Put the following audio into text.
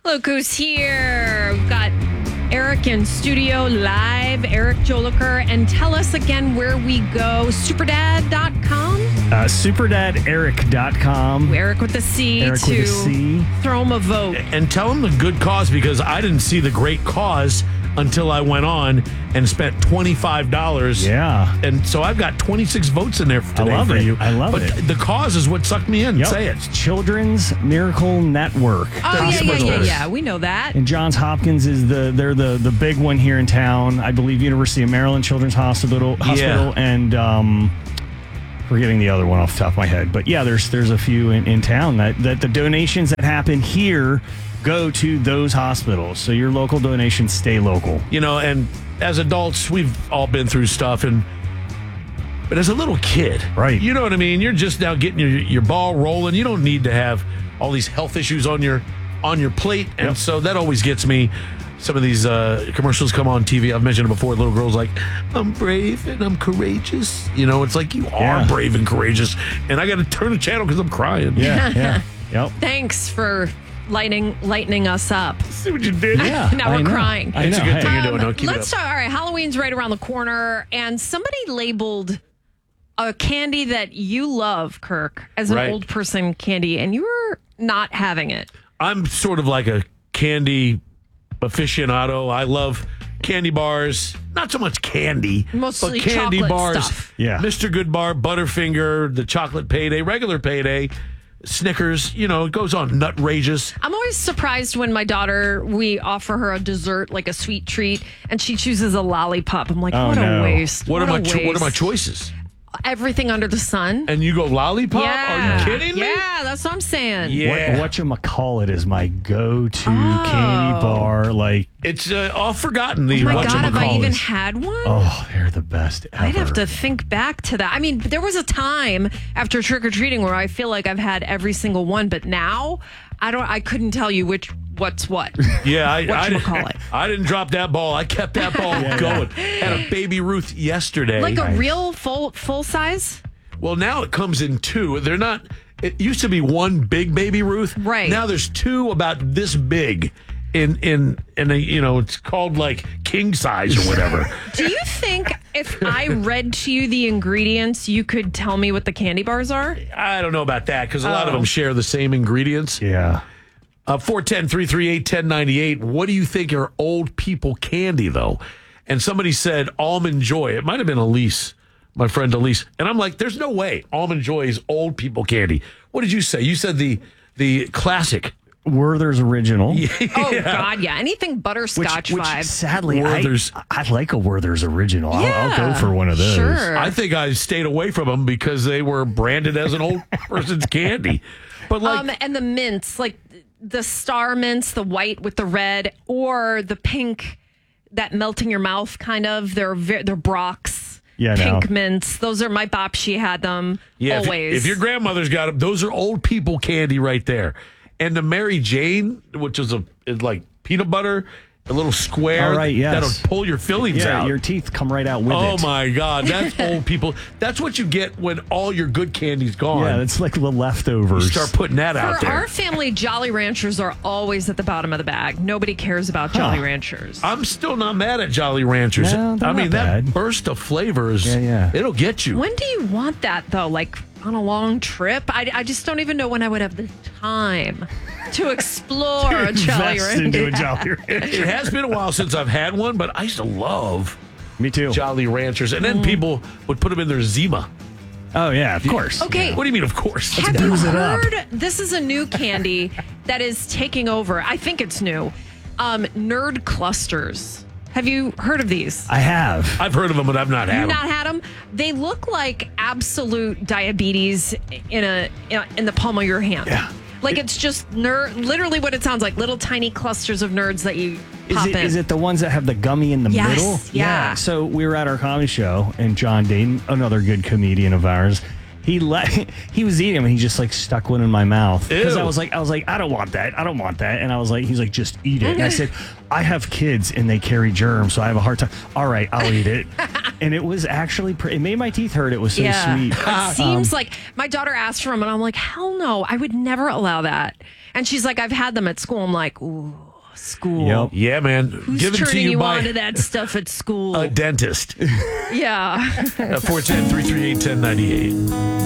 Look who's here. We've got Eric in studio live, Eric Joliker. And tell us again where we go. Superdad.com? Superdaderic.com. Eric with the C. Eric to with a C. throw him a vote. And tell them the good cause, because I didn't see the great cause until I went on and spent $25. Yeah. And so I've got 26 votes in there today love for it. you. I love but it. The cause is what sucked me in. Yep. Say it. It's Children's Miracle Network. Oh, yeah. Hospitals. We know that. And Johns Hopkins is they're the big one here in town. I believe University of Maryland Children's Hospital and forgetting the other one off the top of my head. But yeah, there's a few in town that the donations that happen here go to those hospitals. So your local donations stay local. You know, and as adults, we've all been through stuff, but as a little kid, right? You know what I mean? You're just now getting your ball rolling. You don't need to have all these health issues on your plate, and so that always gets me. Some of these commercials come on TV. I've mentioned it before. Little girls like, I'm brave and I'm courageous. You know, it's like you are brave and courageous, and I got to turn the channel because I'm crying. Yeah. Yep. Thanks for lightening us up. See what you did? Yeah. Now we're crying. It's a good thing you're doing. Don't keep Let's it up. talk. All right, Halloween's right around the corner, and somebody labeled a candy that you love, Kirk, as an old person candy, and you were not having it. I'm sort of like a candy aficionado. I love candy bars. Not so much candy, Mostly but candy chocolate bars. stuff. Yeah. Mr. Goodbar, Butterfinger, the chocolate payday, regular payday, Snickers. You know, it goes on. Nutrageous. I'm always surprised when my daughter, we offer her a dessert, like a sweet treat, and she chooses a lollipop. I'm like, what a waste. What are my waste. choices? Everything under the sun. And you go lollipop? Yeah. Are you kidding me? Yeah, that's what I'm saying. Yeah. Whatchamacallit is my go-to candy bar. Like, It's all forgotten. Oh The my God, have I even whatchamacallits. had one? oh, they're the best ever. I'd have to think back to that. I mean, there was a time after trick-or-treating where I feel like I've had every single one, but now I couldn't tell you what's what. Yeah, I didn't drop that ball. I kept that ball going. Had a Baby Ruth yesterday. Like a real full size? Well, now it comes in two. They're not. It used to be one big Baby Ruth. Right. Now there's two about this big. In a, you know, it's called like king size or whatever. Do you think if I read to you the ingredients, you could tell me what the candy bars are? I don't know about that because a lot of them share the same ingredients. Yeah. 410-338-1098. What do you think are old people candy, though? And somebody said Almond Joy. It might have been Elise, my friend Elise. And I'm like, there's no way Almond Joy is old people candy. What did you say? You said the classic. Werther's Original. Oh, God, yeah. Anything butterscotch Which vibe. sadly, Werther's. I like a Werther's Original. Yeah, I'll go for one of those. Sure. I think I stayed away from them because they were branded as an old person's candy. But like, And the mints, like the star mints, the white with the red, or the pink, that melt in your mouth kind of. They're Brock's. Yeah, pink mints. Those are my bop. She had them always. If your grandmother's got them, those are old people candy right there. And the Mary Jane, which is like peanut butter, a little square. All right, yes. That'll pull your fillings out. Your teeth come right out with it. Oh, my God. That's old people. That's what you get when all your good candy's gone. Yeah, it's like the leftovers. You start putting that out For there. our family, Jolly Ranchers are always at the bottom of the bag. Nobody cares about Jolly Ranchers. I'm still not mad at Jolly Ranchers. No, they're I mean, not bad. that burst of flavors, it'll get you. When do you want that, though? Like on a long trip? I just don't even know when I would have the time to explore a Jolly Invest into Rancher. a Jolly Rancher. It has been a while since I've had one, but I used to love Me too. Jolly Ranchers. And then people would put them in their Zima. Oh, yeah, of course. Okay. What do you mean, of course? Have you booze it up. heard? This is a new candy that is taking over. I think it's new. Nerd clusters. Have you heard of these? I have. I've heard of them, but I've not had You've them. not had them? They look like absolute diabetes in the palm of your hand. Yeah. Like it's just literally what it sounds like. Little tiny clusters of nerds that you pop in. Is it the ones that have the gummy in the Yes, middle? yeah. So we were at our comedy show, and John Dayton, another good comedian of ours, he was eating them, and he just like stuck one in my mouth because Ew. I was like, I don't want that, and I was like, he's like, just eat it, and I said, I have kids and they carry germs, so I have a hard time. All right, I'll eat it, and it was actually it made my teeth hurt. It was so sweet. It seems like my daughter asked for them, and I'm like, hell no, I would never allow that. And she's like, I've had them at school. I'm like, ooh, school. Yep. Yeah, man. Who's Given to turning you you by on to that stuff at school? a dentist. Yeah. 410-338-1098.